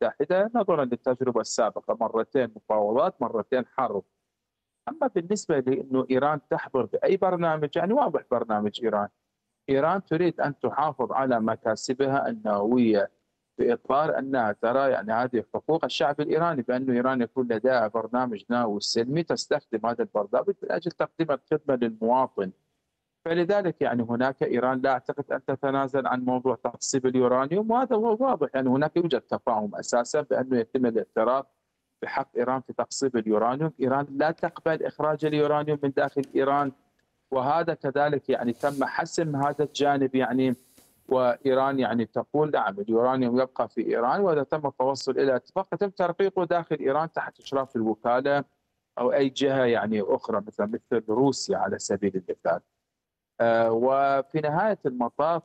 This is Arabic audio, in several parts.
المتحدة نظرا للتجربة السابقة، مرتين مفاوضات مرتين حرب. أما بالنسبة لأنه إيران تحضر بأي برنامج، يعني واضح برنامج إيران. إيران تريد أن تحافظ على مكاسبها النووية بإطار أنها ترى يعني هذه حقوق الشعب الإيراني، بأن إيران يكون لديها برنامج نووي سلمي تستخدم هذا البرنامج من أجل تقديم الخدمة للمواطن. فلذلك يعني هناك إيران لا أعتقد أن تتنازل عن موضوع تخصيب اليورانيوم، وهذا هو واضح. يعني هناك يوجد تفاهم أساسا بأنه يتم الاعتراف بحق إيران في تخصيب اليورانيوم. إيران لا تقبل إخراج اليورانيوم من داخل إيران، وهذا كذلك يعني تم حسم هذا الجانب يعني. وإيران يعني تقول نعم اليورانيوم يبقى في إيران، وإذا تم التوصل إلى اتفاق يتم ترقيقه داخل إيران تحت إشراف الوكالة أو أي جهة يعني أخرى مثل روسيا على سبيل المثال. وفي نهاية المطاف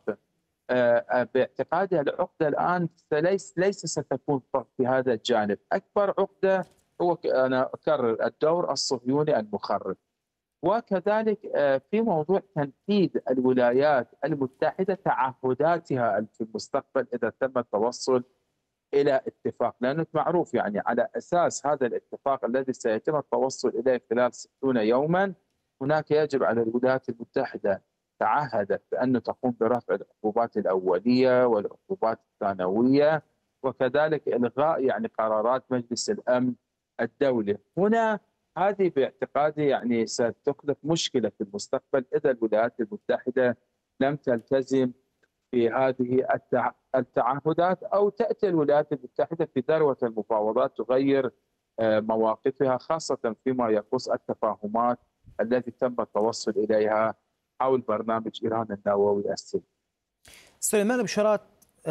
باعتقادي العقدة الآن ليس ستكون فقط في هذا الجانب. أكبر عقدة هو أنا أكرر الدور الصهيوني المخرب، وكذلك في موضوع تنفيذ الولايات المتحدة تعهداتها في المستقبل إذا تم التوصل إلى اتفاق. لأنه معروف يعني على أساس هذا الاتفاق الذي سيتم التوصل إليه خلال 60 يوما، هناك يجب على الولايات المتحدة تعهدت بأنه تقوم برفع العقوبات الأولية والعقوبات الثانوية، وكذلك إلغاء يعني قرارات مجلس الأمن الدولي. هنا هذه باعتقادي يعني ستخلق مشكلة في المستقبل إذا الولايات المتحدة لم تلتزم في هذه التعهدات، أو تأتي الولايات المتحدة في ذروة المفاوضات تغير مواقفها، خاصة فيما يخص التفاهمات التي تم التوصل إليها حول برنامج إيران النووي السلمي. سليمان بشارات،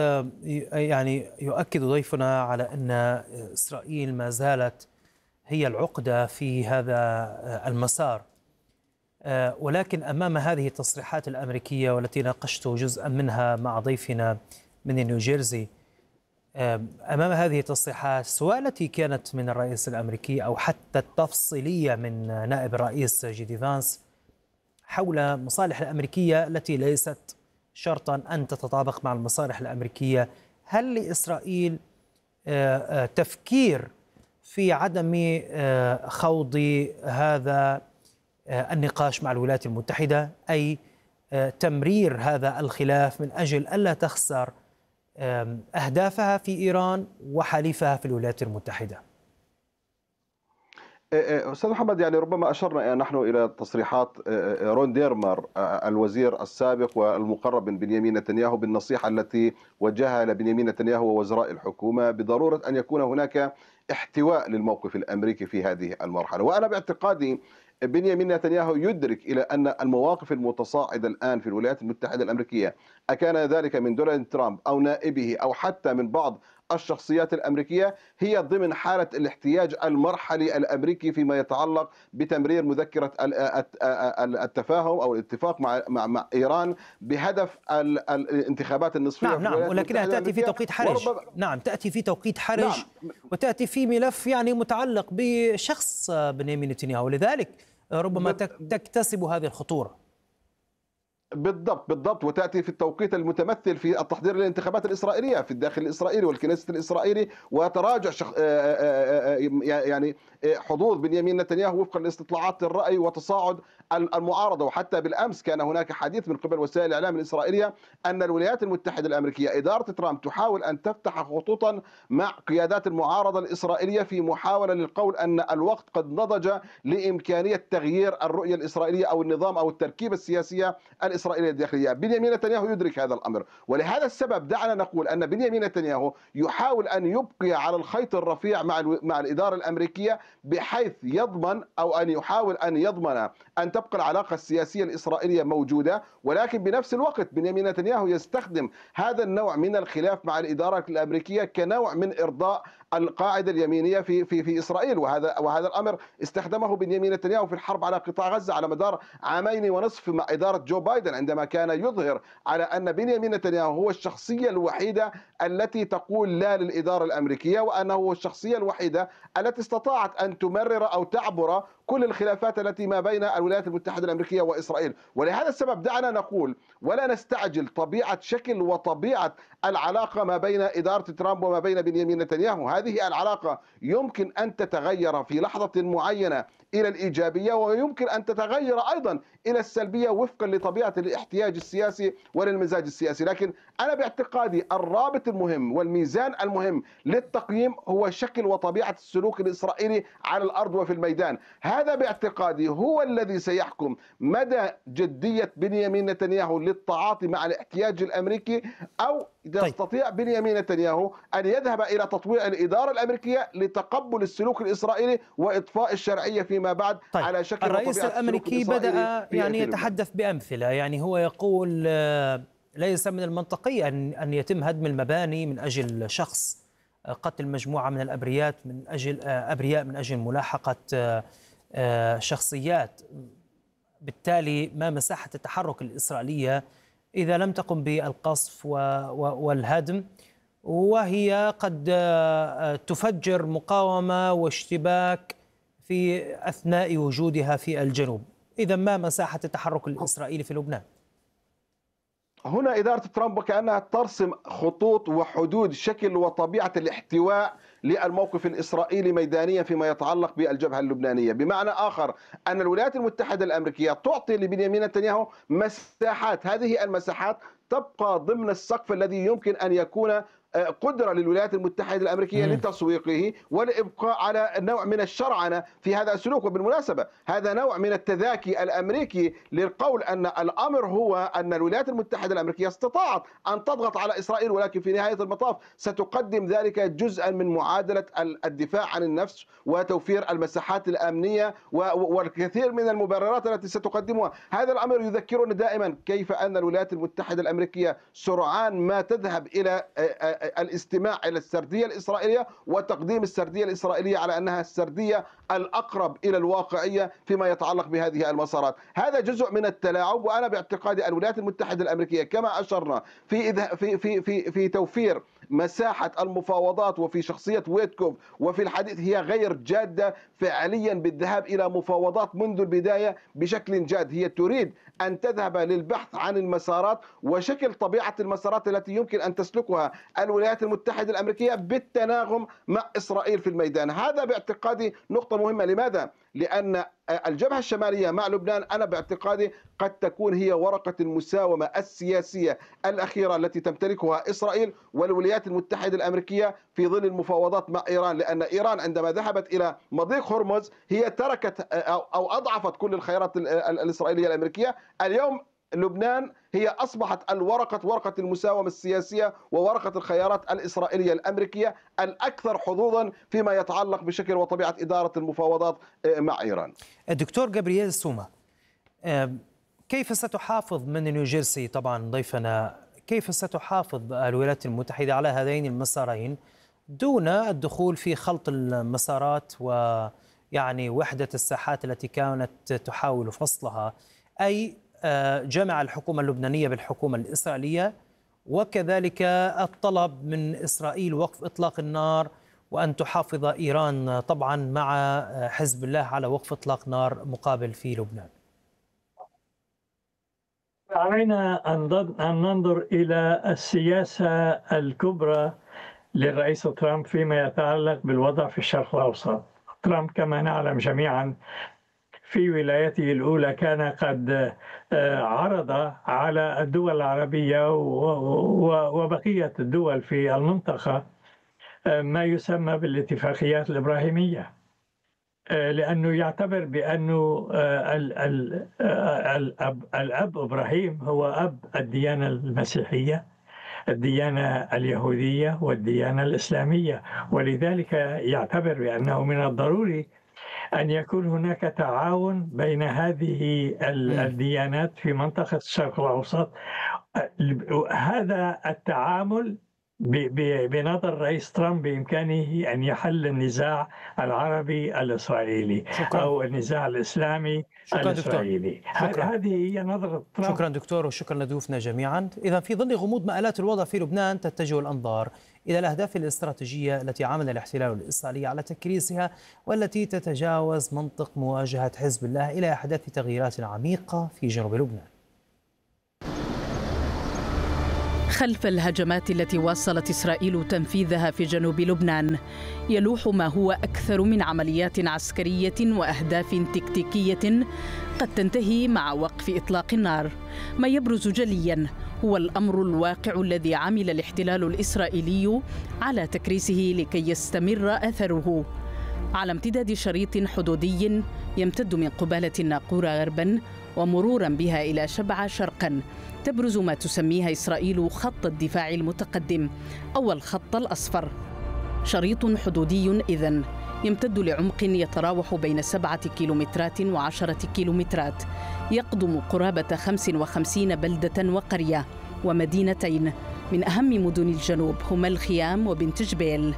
يعني يؤكد ضيفنا على أن إسرائيل ما زالت هي العقدة في هذا المسار، ولكن أمام هذه التصريحات الأمريكية والتي ناقشت جزءا منها مع ضيفنا من نيوجيرسي، أمام هذه التصريحات سواء التي كانت من الرئيس الأمريكي أو حتى التفصيلية من نائب الرئيس جي دي فانس حول المصالح الأمريكية التي ليست شرطا أن تتطابق مع المصالح الأمريكية، هل لإسرائيل تفكير في عدم خوض هذا النقاش مع الولايات المتحدة، أي تمرير هذا الخلاف من أجل ألا تخسر أهدافها في إيران وحليفها في الولايات المتحدة؟ أستاذ محمد، يعني ربما أشرنا نحن إلى تصريحات رون ديرمر الوزير السابق والمقرب من بنيامين نتنياهو بالنصيحة التي وجهها لبنيامين نتنياهو ووزراء الحكومة بضرورة أن يكون هناك احتواء للموقف الأمريكي في هذه المرحلة. وأنا باعتقادي بنيامين نتنياهو يدرك إلى أن المواقف المتصاعدة الآن في الولايات المتحدة الأمريكية، أكان ذلك من دونالد ترامب أو نائبه أو حتى من بعض الشخصيات الأمريكية، هي ضمن حالة الاحتياج المرحلي الأمريكي فيما يتعلق بتمرير مذكرة التفاهم أو الاتفاق مع إيران بهدف الانتخابات النصفية. نعم ولكنها تأتي في توقيت حرج. نعم تأتي في توقيت حرج. وتأتي في ملف يعني متعلق بشخص بنيامين نتنياهو، لذلك ربما تكتسب هذه الخطورة. بالضبط، وتأتي في التوقيت المتمثل في التحضير للانتخابات الإسرائيلية في الداخل الإسرائيلي والكنيست الإسرائيلي، وتراجع يعني حضور بنيامين نتنياهو وفقا لاستطلاعات الرأي وتصاعد المعارضة. وحتى بالأمس كان هناك حديث من قبل وسائل الإعلام الإسرائيلية أن الولايات المتحدة الأمريكية إدارة ترامب تحاول أن تفتح خطوطا مع قيادات المعارضة الإسرائيلية في محاولة للقول أن الوقت قد نضج لإمكانية تغيير الرؤية الإسرائيلية أو النظام أو التركيبة السياسية الإسرائيلية الداخلية. بنيامين نتنياهو يدرك هذا الأمر، ولهذا السبب دعنا نقول أن بنيامين نتنياهو يحاول أن يبقي على الخيط الرفيع مع الإدارة الأمريكية، بحيث يضمن أو أن يحاول أن يضمن أن تبقى العلاقة السياسية الإسرائيلية موجودة، ولكن بنفس الوقت بنيامين نتنياهو يستخدم هذا النوع من الخلاف مع الإدارة الأمريكية كنوع من إرضاء القاعدة اليمينية في إسرائيل. وهذا الأمر استخدمه بنيامين نتنياهو في الحرب على قطاع غزة على مدار عامين ونصف مع إدارة جو بايدن، عندما كان يظهر على أن بنيامين نتنياهو هو الشخصية الوحيدة التي تقول لا للإدارة الأمريكية، وأنه هو الشخصية الوحيدة التي استطاعت أن تمرر أو تعبر كل الخلافات التي ما بين الولايات المتحدة الأمريكية وإسرائيل. ولهذا السبب دعنا نقول ولا نستعجل طبيعة شكل وطبيعة العلاقة ما بين إدارة ترامب وما بين بنيامين نتنياهو. هذه العلاقة يمكن أن تتغير في لحظة معينة إلى الإيجابية، ويمكن أن تتغير أيضا إلى السلبية وفقا لطبيعة الاحتياج السياسي وللمزاج السياسي. لكن أنا باعتقادي الرابط المهم والميزان المهم للتقييم هو شكل وطبيعة السلوك الإسرائيلي على الأرض وفي الميدان. هذا باعتقادي هو الذي سيحكم مدى جدية بنيامين نتنياهو للتعاطي مع الاحتياج الأمريكي، أو يستطيع بنيامين نتنياهو أن يذهب إلى تطويع الإدارة الأمريكية لتقبل السلوك الإسرائيلي وإطفاء الشرعية فيما بعد على شكل الرئيس الأمريكي بدأ يعني يتحدث بأمثلة، يعني هو يقول ليس من المنطقي أن يتم هدم المباني من أجل شخص، قتل مجموعة من الأبرياء من أجل ملاحقة شخصيات. بالتالي ما مساحة التحرك الإسرائيلية إذا لم تقم بالقصف والهدم، وهي قد تفجر مقاومة واشتباك في أثناء وجودها في الجنوب؟ إذا ما مساحة التحرك الإسرائيلي في لبنان؟ هنا إدارة ترامب كأنها ترسم خطوط وحدود شكل وطبيعة الاحتواء للموقف الإسرائيلي ميدانيا فيما يتعلق بالجبهة اللبنانية. بمعنى آخر أن الولايات المتحدة الأمريكية تعطي لبنيامين نتنياهو مساحات، هذه المساحات تبقى ضمن السقف الذي يمكن أن يكون قدرة للولايات المتحدة الأمريكية لتسويقه والإبقاء على نوع من الشرعنة في هذا السلوك. وبالمناسبة هذا نوع من التذاكي الأمريكي للقول أن الأمر هو أن الولايات المتحدة الأمريكية استطاعت أن تضغط على إسرائيل، ولكن في نهاية المطاف ستقدم ذلك جزءا من معادلة الدفاع عن النفس وتوفير المساحات الأمنية والكثير من المبررات التي ستقدمها. هذا الأمر يذكرنا دائما كيف أن الولايات المتحدة الأمريكية سرعان ما تذهب إلى الاستماع إلى السردية الإسرائيلية وتقديم السردية الإسرائيلية على أنها السردية الأقرب إلى الواقعية فيما يتعلق بهذه المسارات. هذا جزء من التلاعب، وأنا باعتقادي الولايات المتحدة الأمريكية كما أشرنا في توفير مساحة المفاوضات وفي شخصية ويتكوف وفي الحديث، هي غير جادة فعليا بالذهاب إلى مفاوضات منذ البداية بشكل جاد. هي تريد أن تذهب للبحث عن المسارات وشكل طبيعة المسارات التي يمكن أن تسلكها الولايات المتحدة الأمريكية بالتناغم مع إسرائيل في الميدان. هذا باعتقادي نقطة مهمة. لماذا؟ لأن الجبهة الشمالية مع لبنان أنا باعتقادي قد تكون هي ورقة المساومة السياسية الأخيرة التي تمتلكها إسرائيل والولايات المتحدة الأمريكية في ظل المفاوضات مع إيران، لأن إيران عندما ذهبت إلى مضيق هرمز هي تركت أو أضعفت كل الخيارات الإسرائيلية الأمريكية. اليوم لبنان هي أصبحت ورقة المساومة السياسية وورقة الخيارات الإسرائيلية الأمريكية الأكثر حظوظا فيما يتعلق بشكل وطبيعة إدارة المفاوضات مع إيران. الدكتور جابرييل سوما، كيف ستحافظ من نيوجيرسي طبعا ضيفنا، كيف ستحافظ الولايات المتحدة على هذين المسارين دون الدخول في خلط المسارات ويعني وحدة الساحات التي كانت تحاول فصلها، أي جمع الحكومة اللبنانية بالحكومة الإسرائيلية، وكذلك الطلب من إسرائيل وقف إطلاق النار وأن تحافظ إيران طبعا مع حزب الله على وقف إطلاق نار مقابل في لبنان؟ علينا أن ننظر إلى السياسة الكبرى للرئيس ترامب فيما يتعلق بالوضع في الشرق الأوسط. ترامب كما نعلم جميعا في ولايته الأولى كان قد عرض على الدول العربية وبقية الدول في المنطقة ما يسمى بالاتفاقيات الإبراهيمية، لأنه يعتبر بأنه الأب إبراهيم هو أب الديانة المسيحية، الديانة اليهودية والديانة الإسلامية، ولذلك يعتبر بأنه من الضروري أن يكون هناك تعاون بين هذه الديانات في منطقة الشرق الأوسط. هذا التعامل بنظر الرئيس ترامب بإمكانه أن يحل النزاع العربي الإسرائيلي أو النزاع الإسلامي الإسرائيلي. هذه هي نظرة ترامب. شكرا دكتور، وشكرا لضيوفنا جميعا. إذا في ظل غموض مآلات الوضع في لبنان تتجه الأنظار إلى الأهداف الاستراتيجية التي عمل الاحتلال الإسرائيلي على تكريسها، والتي تتجاوز منطق مواجهة حزب الله إلى أحداث تغييرات عميقة في جنوب لبنان. خلف الهجمات التي واصلت إسرائيل تنفيذها في جنوب لبنان يلوح ما هو أكثر من عمليات عسكرية وأهداف تكتيكية قد تنتهي مع وقف إطلاق النار. ما يبرز جلياً هو الأمر الواقع الذي عمل الاحتلال الإسرائيلي على تكريسه لكي يستمر أثره على امتداد شريط حدودي يمتد من قبالة الناقورة غرباً ومروراً بها إلى شبعة شرقاً. تبرز ما تسميها إسرائيل خط الدفاع المتقدم أو الخط الأصفر، شريط حدودي إذن يمتد لعمق يتراوح بين 7 كيلومترات و10 كيلومترات، يقضم قرابة 55 بلدة وقرية ومدينتين من أهم مدن الجنوب هما الخيام وبنت جبيل.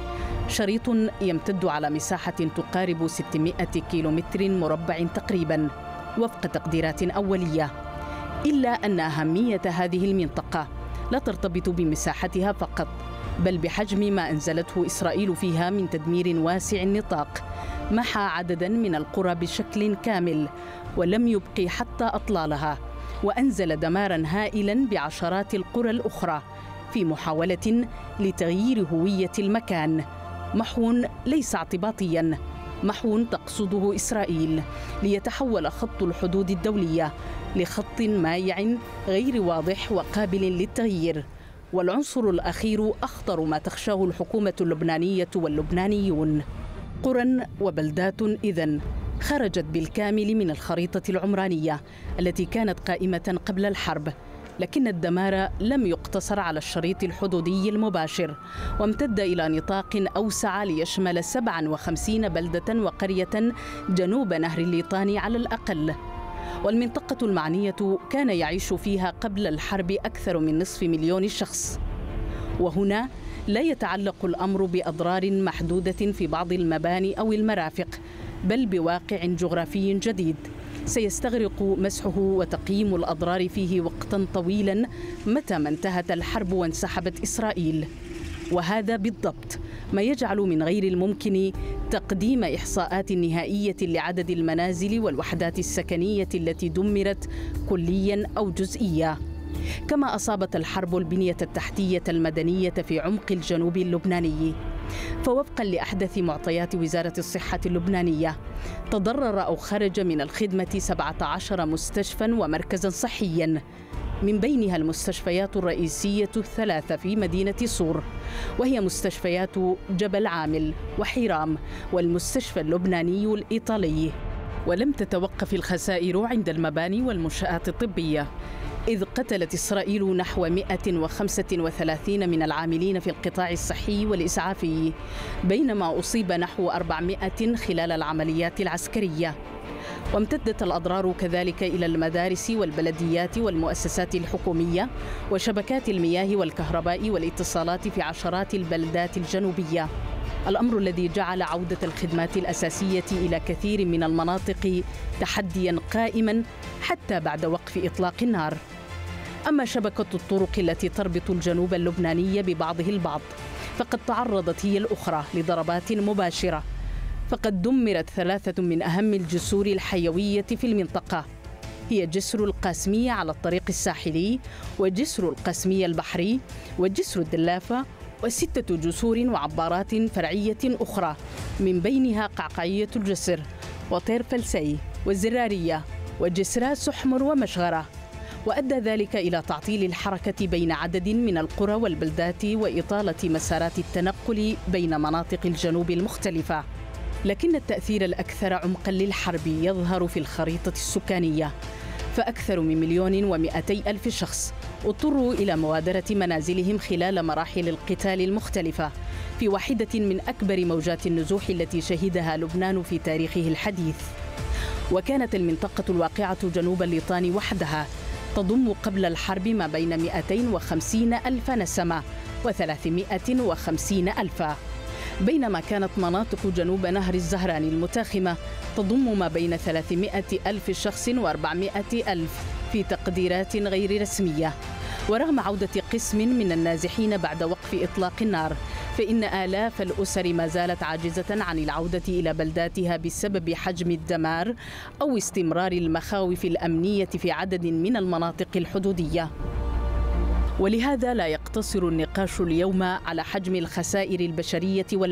شريط يمتد على مساحة تقارب 600 كيلومتر مربع تقريبا وفق تقديرات أولية، إلا أن أهمية هذه المنطقة لا ترتبط بمساحتها فقط، بل بحجم ما أنزلته إسرائيل فيها من تدمير واسع النطاق. محى عددا من القرى بشكل كامل ولم يبقي حتى أطلالها، وأنزل دمارا هائلا بعشرات القرى الأخرى في محاولة لتغيير هوية المكان. محو ليس اعتباطيا، محو تقصده إسرائيل ليتحول خط الحدود الدولية لخط مايع غير واضح وقابل للتغيير. والعنصر الأخير أخطر ما تخشاه الحكومة اللبنانية واللبنانيون. قرى وبلدات إذن خرجت بالكامل من الخريطة العمرانية التي كانت قائمة قبل الحرب، لكن الدمار لم يقتصر على الشريط الحدودي المباشر، وامتد إلى نطاق أوسع ليشمل 57 بلدة وقرية جنوب نهر الليطاني على الأقل. والمنطقة المعنية كان يعيش فيها قبل الحرب أكثر من 500,000 شخص. وهنا لا يتعلق الأمر بأضرار محدودة في بعض المباني أو المرافق، بل بواقع جغرافي جديد سيستغرق مسحه وتقييم الأضرار فيه وقتا طويلا متى ما انتهت الحرب وانسحبت إسرائيل. وهذا بالضبط ما يجعل من غير الممكن تقديم إحصاءات نهائية لعدد المنازل والوحدات السكنية التي دمرت كليا أو جزئيا. كما أصابت الحرب البنية التحتية المدنية في عمق الجنوب اللبناني، فوفقا لأحدث معطيات وزارة الصحة اللبنانية تضرر أو خرج من الخدمة 17 مستشفى ومركزا صحيا، من بينها المستشفيات الرئيسية الثلاثة في مدينة صور، وهي مستشفيات جبل عامل وحيرام والمستشفى اللبناني الإيطالي. ولم تتوقف الخسائر عند المباني والمنشآت الطبية، إذ قتلت إسرائيل نحو 135 من العاملين في القطاع الصحي والإسعافي، بينما أصيب نحو 400 خلال العمليات العسكرية. وامتدت الأضرار كذلك إلى المدارس والبلديات والمؤسسات الحكومية وشبكات المياه والكهرباء والاتصالات في عشرات البلدات الجنوبية، الأمر الذي جعل عودة الخدمات الأساسية إلى كثير من المناطق تحدياً قائماً حتى بعد وقف إطلاق النار. أما شبكة الطرق التي تربط الجنوب اللبناني ببعضه البعض فقد تعرضت هي الأخرى لضربات مباشرة، فقد دمرت 3 من أهم الجسور الحيوية في المنطقة، هي جسر القاسمية على الطريق الساحلي، وجسر القاسمية البحري، وجسر الدلافة، و6 جسور وعبارات فرعية أخرى، من بينها قعقعية الجسر وطير فلسي والزرارية وجسرا سحمر ومشغرة. وأدى ذلك إلى تعطيل الحركة بين عدد من القرى والبلدات وإطالة مسارات التنقل بين مناطق الجنوب المختلفة. لكن التأثير الأكثر عمقاً للحرب يظهر في الخريطة السكانية، فأكثر من 1,200,000 شخص اضطروا إلى موادرة منازلهم خلال مراحل القتال المختلفة في واحدة من أكبر موجات النزوح التي شهدها لبنان في تاريخه الحديث. وكانت المنطقة الواقعة جنوب الليطان وحدها تضم قبل الحرب ما بين 250,000 نسمة و350,000، بينما كانت مناطق جنوب نهر الزهران المتاخمة تضم ما بين 300,000 شخص و400,000 في تقديرات غير رسمية. ورغم عودة قسم من النازحين بعد وقف إطلاق النار، فإن آلاف الأسر ما زالت عاجزة عن العودة إلى بلداتها بسبب حجم الدمار أو استمرار المخاوف الأمنية في عدد من المناطق الحدودية. ولهذا لا يقتصر النقاش اليوم على حجم الخسائر البشرية